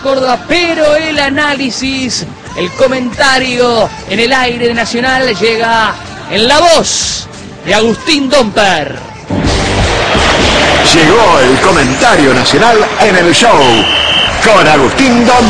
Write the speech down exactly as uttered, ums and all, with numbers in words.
Córdoba, pero el análisis, el comentario en el aire de Nacional llega en la voz de Agustín Domper. Llegó el comentario nacional en el show con Agustín Domper.